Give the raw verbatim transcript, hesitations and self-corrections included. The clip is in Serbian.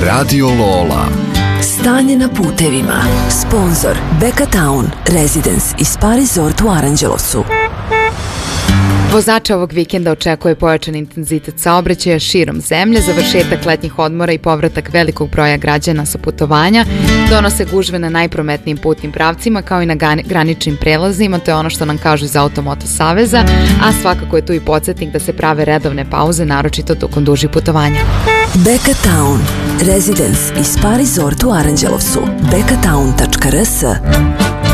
Radio Lola. Stanje na putevima. Sponzor Beka Town Residence i Spa Resort u Aranđelovcu. Vozača ovog vikenda očekuje pojačan intenzitet saobraćaja širom zemlje, završetak letnjih odmora i povratak velikog broja građana sa putovanja, donose gužve na najprometnijim putnim pravcima kao i na graničnim prelazima, to je ono što nam kažu iz Automoto Saveza, a svakako je tu i podsjetnik da se prave redovne pauze, naročito tokom dužih putovanja. Beka Town Residence i Spa Resort u Aranđelovcu. beka town tačka r s